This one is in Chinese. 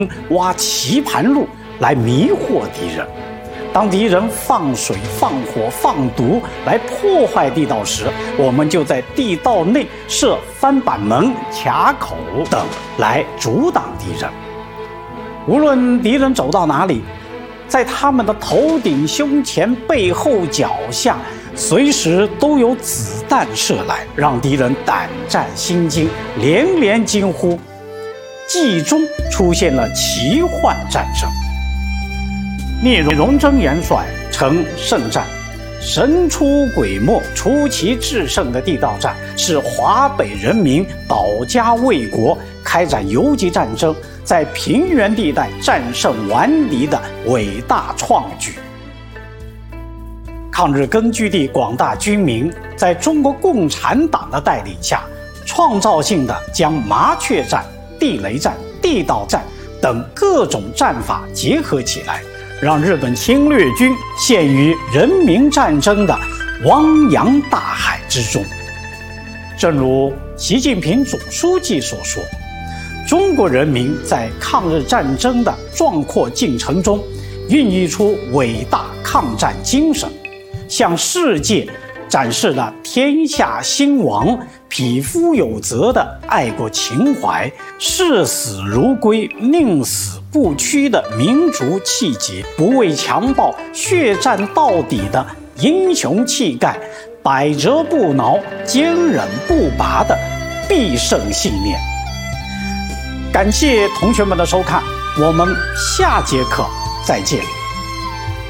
挖棋盘路来迷惑敌人。当敌人放水、放火、放毒来破坏地道时，我们就在地道内设翻板门、卡口等来阻挡敌人。无论敌人走到哪里，在他们的头顶、胸前、背后、脚下，随时都有子弹射来，让敌人胆战心惊，连连惊呼。冀中出现了奇幻战争。聂荣臻元帅称胜战，神出鬼没、出奇制胜的地道战，是华北人民保家卫国、开展游击战争，在平原地带战胜顽敌的伟大创举。抗日根据地广大军民在中国共产党的带领下，创造性地将麻雀战、地雷战、地道战等各种战法结合起来，让日本侵略军陷于人民战争的汪洋大海之中。正如习近平总书记所说，中国人民在抗日战争的壮阔进程中，孕育出伟大抗战精神，向世界展示了天下兴亡、匹夫有责的爱国情怀，视死如归、宁死不屈的民族气节，不畏强暴、血战到底的英雄气概，百折不挠、坚韧不拔的必胜信念。感谢同学们的收看，我们下节课再见。